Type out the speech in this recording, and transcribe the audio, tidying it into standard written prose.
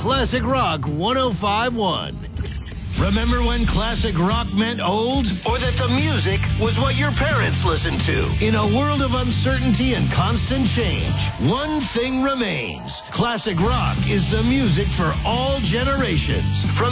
Classic Rock 105.1. Remember when classic rock meant old? Or that the music was what your parents listened to? In a world of uncertainty and constant change, one thing remains. Classic rock is the music for all generations. From